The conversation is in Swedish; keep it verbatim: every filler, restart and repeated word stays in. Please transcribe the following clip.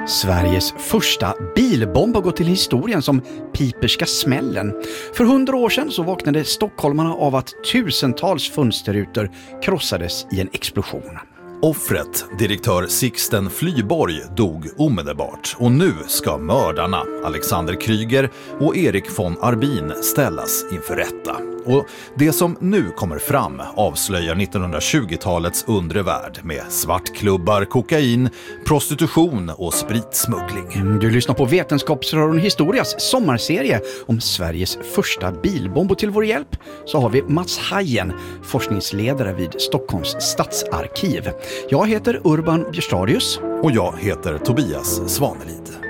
Sveriges första bilbomb har gått till historien som Piperska smällen. För hundra år sedan så vaknade stockholmarna av att tusentals fönsterrutor krossades i en explosion. Offret, direktör Sixten Flyborg, dog omedelbart och nu ska mördarna Alexander Kryger och Erik von Arbin ställas inför rätta. Och det som nu kommer fram avslöjar nittonhundratjugotalets undre värld med svartklubbar, kokain, prostitution och spritsmuggling. Du lyssnar på Vetenskapsradion Historias sommarserie om Sveriges första bilbomb, och till vår hjälp så har vi Mats Hajen, forskningsledare vid Stockholms stadsarkiv. Jag heter Urban Björstadius. Och jag heter Tobias Svanelid.